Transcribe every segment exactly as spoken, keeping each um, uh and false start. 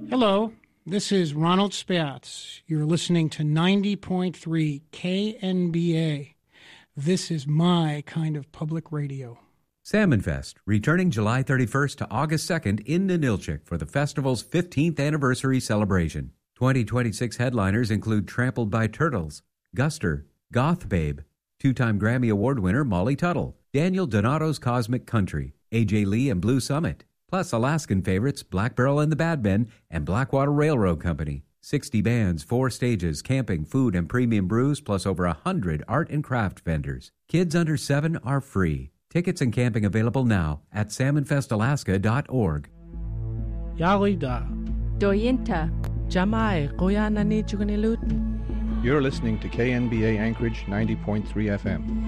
Hello, this is Ronald Spatz. You're listening to ninety point three K N B A. This is my kind of public radio. Salmon Fest, returning July thirty-first to August second in Ninilchik for the festival's fifteenth anniversary celebration. twenty twenty-six headliners include Trampled by Turtles, Guster, Goth Babe, two-time Grammy Award winner Molly Tuttle, Daniel Donato's Cosmic Country, A J Lee and Blue Summit, plus Alaskan favorites Black Barrel and the Bad Men and Blackwater Railroad Company. sixty bands, four stages, camping, food, and premium brews, plus over one hundred art and craft vendors. Kids under seven are free. Tickets and camping available now at salmon fest alaska dot org. Yalida. Doyinta. Jamai, Koyana ni Chuganilut. You're listening to K N B A Anchorage ninety point three F M.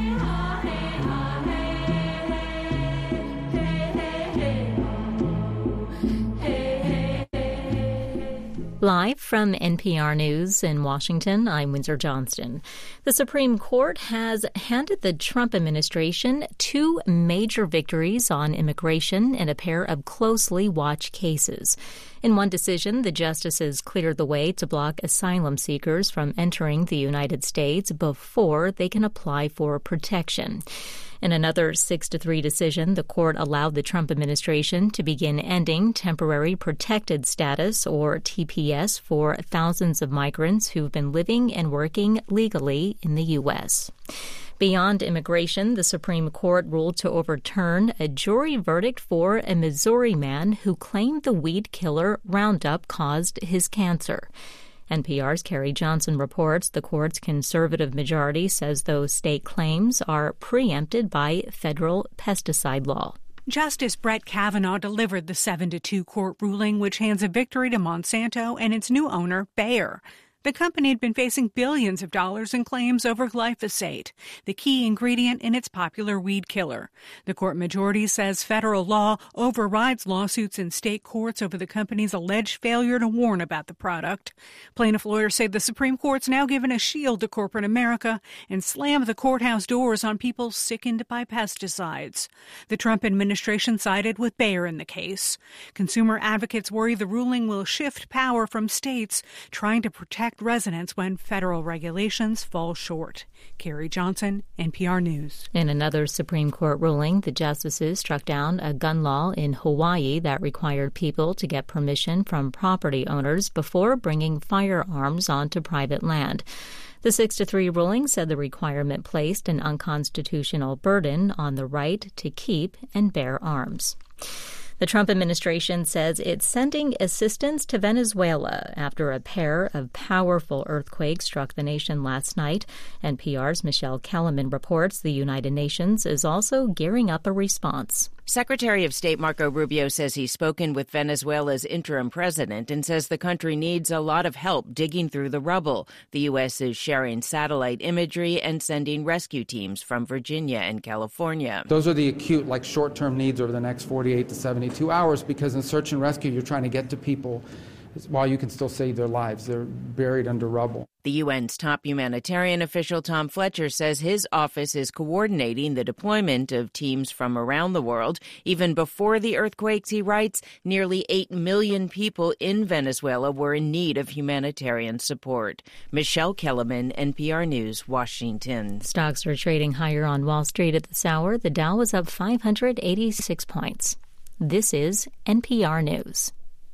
Live from N P R News in Washington, I'm Windsor Johnston. The Supreme Court has handed the Trump administration two major victories on immigration in a pair of closely watched cases. In one decision, the justices cleared the way to block asylum seekers from entering the United States before they can apply for protection. In another six to three decision, the court allowed the Trump administration to begin ending temporary protected status, or T P S, for thousands of migrants who've been living and working legally in the U S. Beyond immigration, the Supreme Court ruled to overturn a jury verdict for a Missouri man who claimed the weed killer Roundup caused his cancer. N P R's Carrie Johnson reports the court's conservative majority says those state claims are preempted by federal pesticide law. Justice Brett Kavanaugh delivered the seven to two court ruling, which hands a victory to Monsanto and its new owner, Bayer. The company had been facing billions of dollars in claims over glyphosate, the key ingredient in its popular weed killer. The court majority says federal law overrides lawsuits in state courts over the company's alleged failure to warn about the product. Plaintiff lawyers say the Supreme Court's now given a shield to corporate America and slammed the courthouse doors on people sickened by pesticides. The Trump administration sided with Bayer in the case. Consumer advocates worry the ruling will shift power from states trying to protect residents when federal regulations fall short. Carrie Johnson, N P R News. In another Supreme Court ruling, the justices struck down a gun law in Hawaii that required people to get permission from property owners before bringing firearms onto private land. The six to three ruling said the requirement placed an unconstitutional burden on the right to keep and bear arms. The Trump administration says it's sending assistance to Venezuela after a pair of powerful earthquakes struck the nation last night. N P R's Michelle Kellerman reports the United Nations is also gearing up a response. Secretary of State Marco Rubio says he's spoken with Venezuela's interim president and says the country needs a lot of help digging through the rubble. The U S is sharing satellite imagery and sending rescue teams from Virginia and California. Those are the acute, like short-term needs over the next forty-eight to seventy-two hours, because in search and rescue, you're trying to get to people while you can still save their lives. They're buried under rubble. The U N's top humanitarian official, Tom Fletcher, says his office is coordinating the deployment of teams from around the world. Even before the earthquakes, he writes, nearly eight million people in Venezuela were in need of humanitarian support. Michelle Kellerman, N P R News, Washington. Stocks are trading higher on Wall Street at this hour. The Dow was up five hundred eighty-six points. This is N P R News.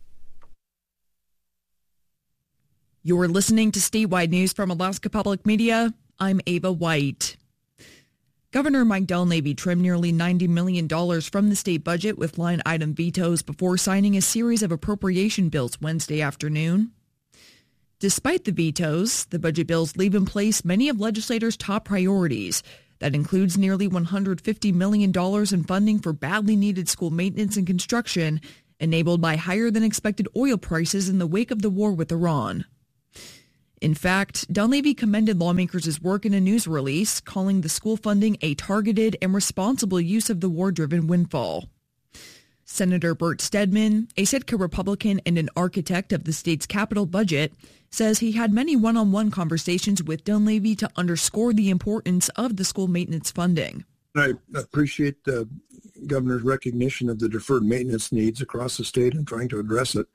You're listening to statewide news from Alaska Public Media. I'm Ava White. Governor Mike Dunleavy trimmed nearly ninety million dollars from the state budget with line item vetoes before signing a series of appropriation bills Wednesday afternoon. Despite the vetoes, the budget bills leave in place many of legislators' top priorities. That includes nearly one hundred fifty million dollars in funding for badly needed school maintenance and construction, enabled by higher than expected oil prices in the wake of the war with Iran. In fact, Dunleavy commended lawmakers' work in a news release, calling the school funding a targeted and responsible use of the war-driven windfall. Senator Bert Stedman, a Sitka Republican and an architect of the state's capital budget, says he had many one-on-one conversations with Dunleavy to underscore the importance of the school maintenance funding. I appreciate the governor's recognition of the deferred maintenance needs across the state and trying to address it.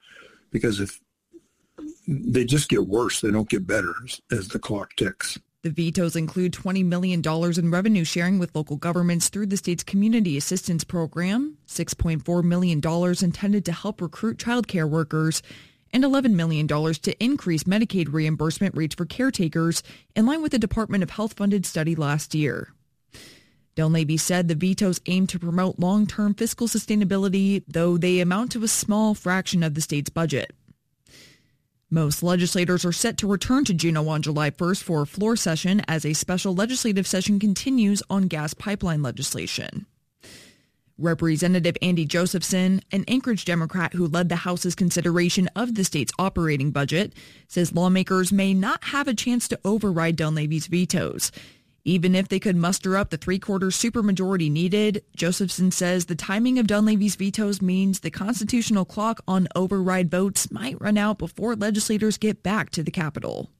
because if they just get worse, they don't get better as, as the clock ticks. The vetoes include twenty million dollars in revenue sharing with local governments through the state's Community Assistance Program, six point four million dollars intended to help recruit childcare workers, and eleven million dollars to increase Medicaid reimbursement rates for caretakers, in line with the Department of Health-funded study last year. Dunleavy said the vetoes aim to promote long-term fiscal sustainability, though they amount to a small fraction of the state's budget. Most legislators are set to return to Juneau on July first for a floor session as a special legislative session continues on gas pipeline legislation. Representative Andy Josephson, an Anchorage Democrat who led the House's consideration of the state's operating budget, says lawmakers may not have a chance to override Dunleavy's vetoes. Even if they could muster up the three-quarters supermajority needed, Josephson says the timing of Dunleavy's vetoes means the constitutional clock on override votes might run out before legislators get back to the Capitol.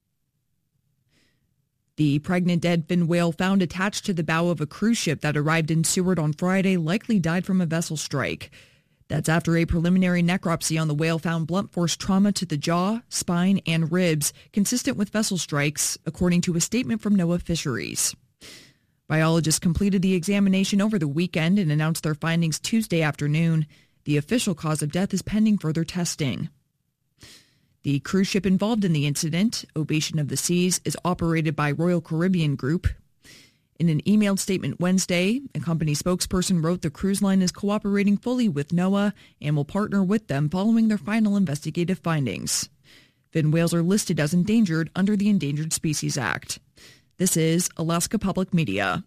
The pregnant dead fin whale found attached to the bow of a cruise ship that arrived in Seward on Friday likely died from a vessel strike. That's after a preliminary necropsy on the whale found blunt force trauma to the jaw, spine, and ribs, consistent with vessel strikes, according to a statement from NOAA Fisheries. Biologists completed the examination over the weekend and announced their findings Tuesday afternoon. The official cause of death is pending further testing. The cruise ship involved in the incident, Ovation of the Seas, is operated by Royal Caribbean Group. In an emailed statement Wednesday, a company spokesperson wrote the cruise line is cooperating fully with NOAA and will partner with them following their final investigative findings. Fin whales are listed as endangered under the Endangered Species Act. This is Alaska Public Media.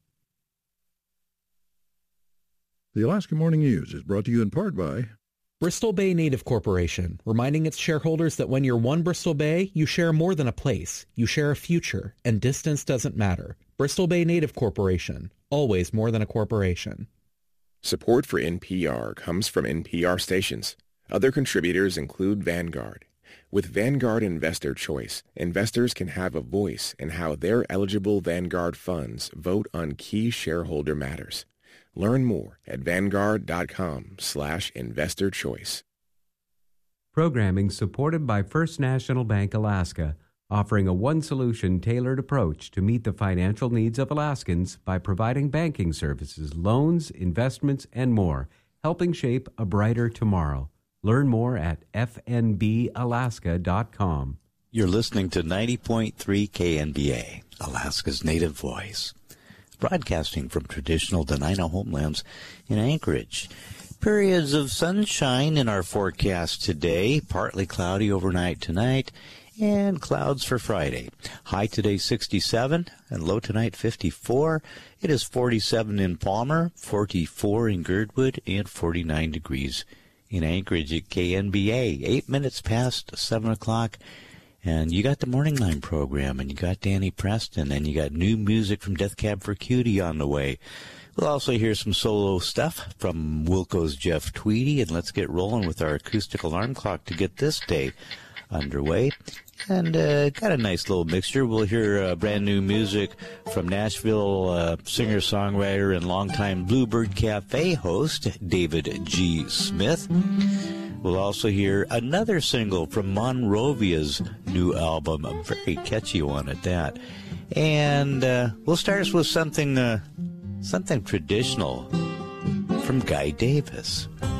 The Alaska Morning News is brought to you in part by Bristol Bay Native Corporation, reminding its shareholders that when you're one Bristol Bay, you share more than a place. You share a future, and distance doesn't matter. Bristol Bay Native Corporation, always more than a corporation. Support for N P R comes from N P R stations. Other contributors include Vanguard. With Vanguard Investor Choice, investors can have a voice in how their eligible Vanguard funds vote on key shareholder matters. Learn more at vanguard.com slash investor choice. Programming supported by First National Bank Alaska, offering a one-solution tailored approach to meet the financial needs of Alaskans by providing banking services, loans, investments, and more, helping shape a brighter tomorrow. Learn more at f n b alaska dot com. You're listening to ninety point three K N B A, Alaska's native voice. Broadcasting from traditional Dena'ina homelands in Anchorage. Periods of sunshine in our forecast today, partly cloudy overnight tonight, and clouds for Friday. High today sixty-seven, and low tonight fifty-four. It is forty-seven in Palmer, forty-four in Girdwood, and forty-nine degrees in Anchorage at K N B A. Eight minutes past seven o'clock. And you got the Morning Line program, and you got Danny Preston, and you got new music from Death Cab for Cutie on the way. We'll also hear some solo stuff from Wilco's Jeff Tweedy, and let's get rolling with our acoustic alarm clock to get this day underway. And uh, got a nice little mixture. We'll hear uh, brand new music from Nashville uh, singer-songwriter and longtime Bluebird Cafe host David G. Smith. We'll also hear another single from Monrovia's new album, a very catchy one at that. And uh, we'll start us with something, uh, something traditional from Guy Davis.